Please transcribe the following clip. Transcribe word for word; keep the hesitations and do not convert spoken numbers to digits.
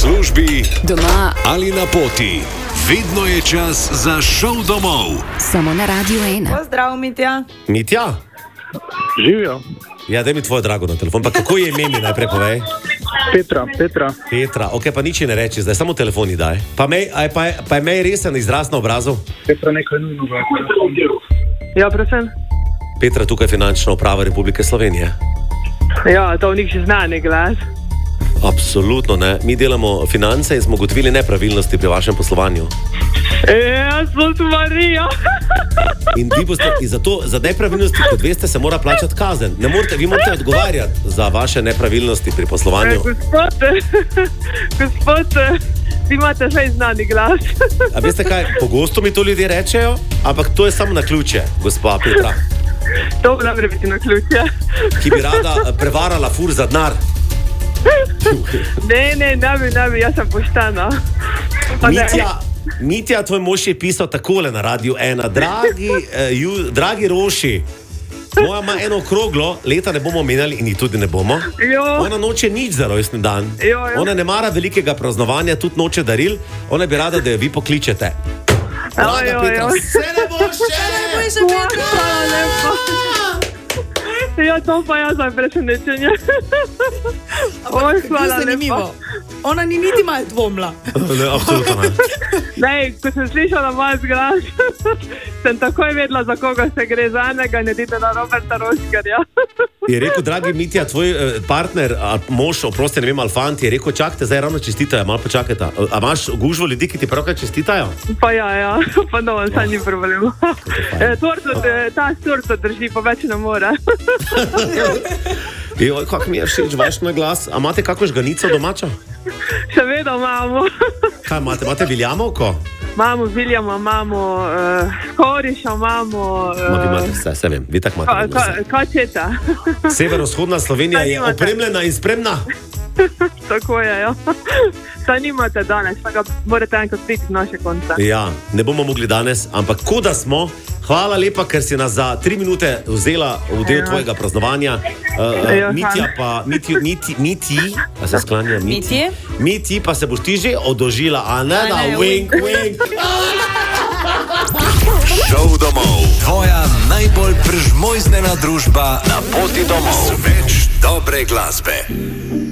službi, doma ali na poti. Vedno je čas za šov domov. Samo na Radiu ena. Pozdrav, Mitja. Mitja? Živijo. Ja, daj mi tvoje drago na telefon. Pa kako je ime mi najprej povej? Petra, Petra. Petra, ok, pa nič ne reči, zdaj samo telefoni daj. Pa, mej, aj, pa, pa je mej resen izraz na obrazu? Petra, nekaj nujnega. Ja, prosim. Petra, tukaj finančna uprava Republike Slovenije. Ja, to nik še znani glas. Absolutno ne. Mi delamo finance in smo ugotovili nepravilnosti pri vašem poslovanju. Ja, sem Marija. In vi boste, in zato, za nepravilnosti, kot veste, se mora plačati kazen. Ne morete, vi morate odgovarjati za vaše nepravilnosti pri poslovanju. E, gospod, gospod, vi imate že znani glas. A veste kaj, pogosto mi to ljudje rečejo, ampak to je samo na ključe, gospa Petra. To bi dobro biti na ključe. Ki bi rada prevarala fur za denar. Ne, ne, ne bi, ne bi, jaz sem poštena. Mitja, Mitja, tvoj mož je pisal takole na Radiu ena. Dragi, eh, ju, dragi Roši, moja ima eno okroglo, leta ne bomo menjali in jih tudi ne bomo. Jo. Ona noče nič za rojstni dan. Jo, jo. Ona ne mara velikega praznovanja, tudi noče daril. Ona bi rada, da jo vi pokličete. Draga Jo, jo, Petra, jo. vse ne bo še! Hvala lepa. Ja, to pa jaz za presenečenje. Oj, hvala lepa. Ona ni niti malo dvomila. Ne, absolutno ne. Ne, ko sem slišala vas glas, sem takoj vedela, za koga se gre, za enega, ne dite na Roberta Roškarja. Je rekel, dragi Mitja, tvoj eh, partner, a, mož, oprosti, ne vem, ali fant, je rekel, čakajte, zdaj ravno čestitajo, malo počakajte. A imaš gužvo ljudi, ki ti pravkaj čestitajo? Pa ja, ja, pa no, saj ni problem. E, torto, e, ta torto drži, pa več ne more. Joj, kako mi je všeč vaš na glas. A imate kako žganico domačo? Še vedno imamo. Kaj imate? Imate viljamovko? Imamo Viljama, imamo uh, Koriša, imamo... Uh, Ma, vi imate vse, se vem, vi tako imate. ka, ka, kačeta. Severovzhodna Slovenija je Imate. opremljena in spremna. Tako je, ja. Saj nimate danes, tako morate enkrat priti z naše konce. Ja, ne bomo mogli danes, ampak ko da smo, hvala lepa, ker si nas za tri minute vzela v del Ja. tvojega praznovanja. Uh, Ja, Mitja hvala. pa, Miti, Miti, Miti, a se sklanja Miti? Mitji? Miti pa se boš ti že odožila, a ne, da ne, wink, wink. Šov domov. Tvoja najbolj prežmojznena družba na poti domov. Več dobre glasbe.